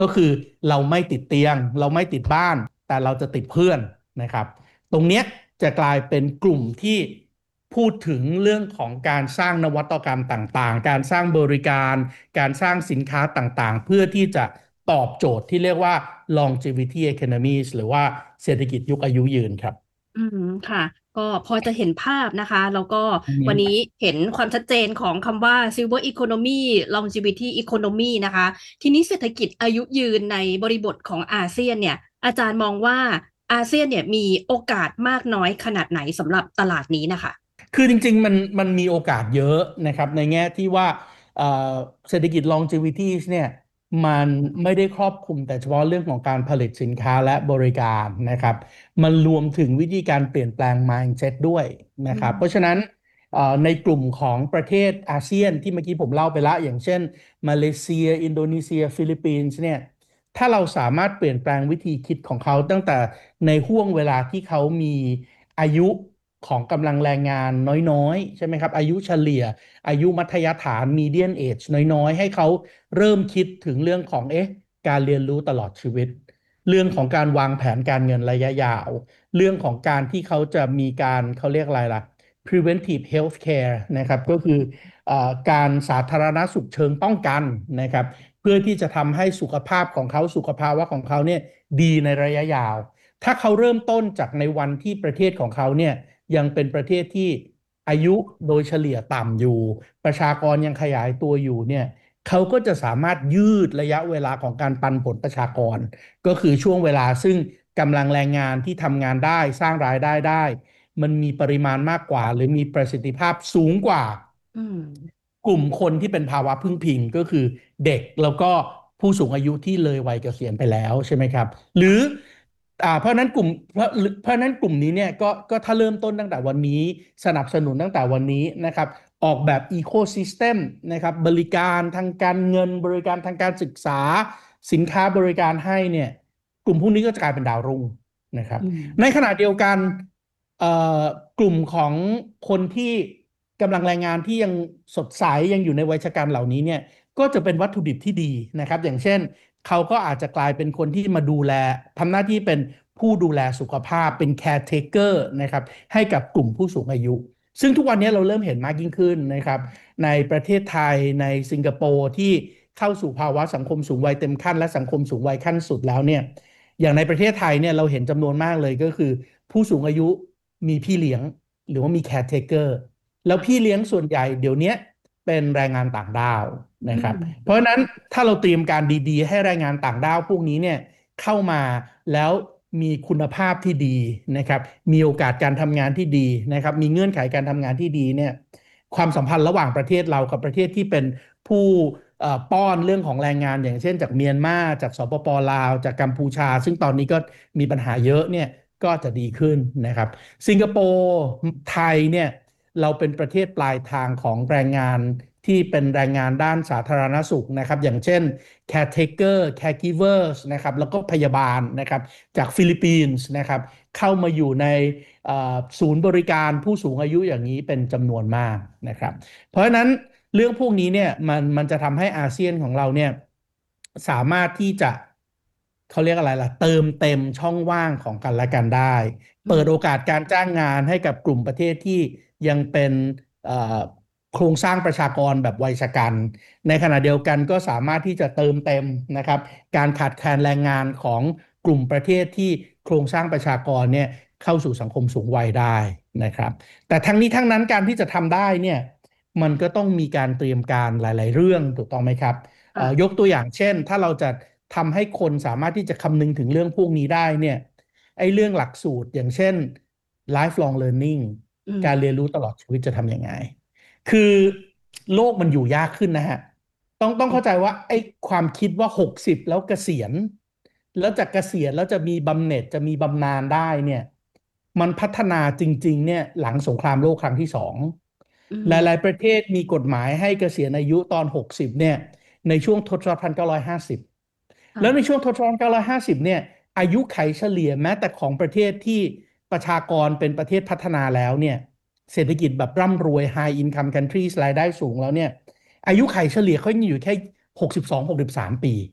ก็คือเราไม่ติดเตียงเราไม่ติดบ้านแต่เราจะติดเพื่อนนะครับตรงเนี้ยจะกลายเป็นกลุ่มที่พูดถึงเรื่องของการสร้างนวัตกรรมต่างๆการสร้างบริการการสร้างสินค้าต่างๆเพื่อที่จะตอบโจทย์ที่เรียกว่า longevity economies หรือว่าเศรษฐกิจยุคอายุยืนครับอืมค่ะก็พอจะเห็นภาพนะคะแล้วก็อืมวันนี้เห็นความชัดเจนของคำว่า Silver Economy Longevity Economy นะคะทีนี้เศรษฐกิจอายุยืนในบริบทของอาเซียนเนี่ยอาจารย์มองว่าอาเซียนเนี่ยมีโอกาสมากน้อยขนาดไหนสำหรับตลาดนี้นะคะคือจริงๆมันมีโอกาสเยอะนะครับในแง่ที่ว่าเอ่อเศรษฐกิจ longevity เนี่ยมันไม่ได้ครอบคลุมแต่เฉพาะเรื่องของการผลิตสินค้าและบริการนะครับมันรวมถึงวิธีการเปลี่ยนแปลง mindset ด้วยนะอืครับเพราะฉะมนั้นในกลุ่มของประเทศอาเซียนที่เมื่อกี้ผมเล่าไปละอย่างเช่นมาเลเซียอินโดนีเซียฟิลิปปินส์เนี่ยถ้าเราสามารถเปลี่ยนแปลงวิธีคิดของเขาตั้งแต่ในห่วงเวลาที่เขามีอายุ ของกำลังแรงงานน้อยๆใช่ไหมครับอายุเฉลี่ยอายุมัธยฐาน median age น้อยๆให้เขาเริ่มคิดถึงเรื่องของการเรียนรู้ตลอดชีวิตเรื่องของการวางแผนการเงินระยะยาวเรื่องของการที่เขาจะมีการเขาเรียกอะไรล่ะ preventive health care นะครับก็คือการสาธารณสุขเชิงป้องกันนะครับเพื่อที่จะทำให้สุขภาพของเขาสุขภาวะของเขาเนี่ยดีในระยะยาวถ้าเขาเริ่มต้นจากในวันที่ประเทศของเขาเนี่ย ยังเป็นประเทศที่อายุโดยเฉลี่ยต่ำอยู่ประชากรยังขยายตัวอยู่เนี่ยเขาก็จะสามารถยืดระยะเวลาของการปันผลประชากรก็คือช่วงเวลาซึ่งกำลังแรงงานที่ทำงานได้สร้างรายได้ได้มันมีปริมาณมากกว่าหรือมีประสิทธิภาพสูงกว่าอืมกลุ่มคนที่เป็นภาวะพึ่งพิงก็คือเด็กแล้วก็ผู้สูงอายุที่เลยวัยเกษียณไปแล้วใช่ไหมครับหรือค่ะเพราะนั้นกลุ่มเพราะนั้นกลุ่มนี้เนี่ยก็ถ้าเริ่มต้นตั้งแต่วันนี้สนับสนุนตั้งแต่วันนี้นะครับออกแบบอีโคซิสเต็มนะครับบริการทางการเงินบริการทางการศึกษาสินค้าบริการให้เนี่ยกลุ่มพวกนี้ก็จะกลายเป็นดาวรุ่งนะครับอืมในขณะเดียวกัน เอ่อกลุ่มของคนที่กำลังแรงงานที่ยังสดใสยังอยู่ในวัยชะกันเหล่านี้เนี่ยก็จะเป็นวัตถุดิบที่ดีนะครับอย่างเช่นเขาก็อาจจะกลายเป็นคนที่มาดูแลทำหน้าที่เป็นผู้ดูแลสุขภาพเป็น caretaker นะครับให้กับกลุ่มผู้สูงอายุซึ่งทุกวันนี้เราเริ่มเห็นมากยิ่งขึ้นนะครับในประเทศไทยในสิงคโปร์ที่เข้าสู่ภาวะสังคมสูงวัยเต็มขั้นและสังคมสูงวัยขั้นสุดแล้วเนี่ยอย่างในประเทศไทยเนี่ยเราเห็นจำนวนมากเลยก็คือผู้สูงอายุ มีพี่เลี้ยงหรือว่ามีแคร์เทเกอร์แล้วพี่เลี้ยงส่วนใหญ่เดี๋ยวนี้เป็นแรงงานต่างด้าวอืนะครับเพมราะฉะนั้นถ้าเราเตรียมการดีๆให้แรงงานต่างด้าวพวกนี้เนี่ยเข้ามาแล้วมีคุณภาพที่ดีนะครับมีโอกาสการทำงานที่ดีนะครับมีเงื่อนไขการทำงานที่ดีเนี่ยความสัมพันธ์ระหว่างประเทศเรากับประเทศที่เป็นผู้ป้อนเรื่องของแรงงานอย่างเช่นจากเมียนมาจากสปปลาวจากกัมพูชาซึ่งตอนนี้ก็มีปัญหาเยอะเนี่ยก็จะดีขึ้นนะครับ สิงคโปร์ไทยเนี่ยเราเป็นประเทศปลายทางของแรงงานที่เป็นแรงงานด้านสาธารณสุขนะครับอย่างเช่น caretaker caregivers นะครับแล้วก็พยาบาลนะครับจากฟิลิปปินส์นะครับเข้ามาอยู่ในศูนย์บริการผู้สูงอายุอย่างนี้เป็นจำนวนมากนะครับเพราะฉะนั้นเรื่องพวกนี้เนี่ยมันจะทำให้อาเซียนของเราเนี่ยสามารถที่จะเขาเรียกอะไรล่ะเติมเต็มช่องว่างของกันและกันได้อืมเปิดโอกาสการจ้างงานให้กับกลุ่มประเทศที่ยังเป็นเอ่อโครงสร้างประชากรแบบวัยชะกันในขณะเดียวกันก็สามารถที่จะเติมเต็มนะครับการขาดแคลนแรงงานของกลุ่มประเทศที่โครงสร้างประชากรเนี่ยเข้าสู่สังคมสูงวัยได้นะครับแต่ทั้งนี้ทั้งนั้นการที่จะทำได้เนี่ยมันก็ต้องมีการเตรียมการหลายๆเรื่องถูกต้องไหมครับยกค่ะตัวอย่างเช่นถ้าเราจะทำให้คนสามารถที่จะคำนึงถึงเรื่องพวกนี้ได้เนี่ย ไอ้เรื่องหลักสูตรอย่างเช่น lifelong learning อืมการเรียนรู้ตลอดชีวิตจะทำยังไงคือโลกมันอยู่ยากขึ้นนะฮะต้องเข้าใจว่าไอ้ความคิดว่า60แล้วเกษียณแล้วจากเกษียณแล้วจะมีบำเหน็จจะมีบำนาญได้เนี่ยมันพัฒนาจริงๆเนี่ยหลังสงครามโลกครั้งที่สองอืหลายๆมประเทศมีกฎหมายให้เกษียณอายุตอน60เนี่ยในช่วงทศวรรษ1950 แล้วในค่ะช่วงทศวรรษ1950เนี่ยอายุไขเฉลี่ยแม้แต่ของประเทศที่ประชากรเป็นประเทศพัฒนาแล้วเนี่ยเศรษฐกิจแบบร่ำรวย high income countries รายได้สูงแล้วเนี่ยอายุไขเฉลี่ยเขายังอยู่แค่62-63 ปี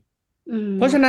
อืมเพราะฉะนั้น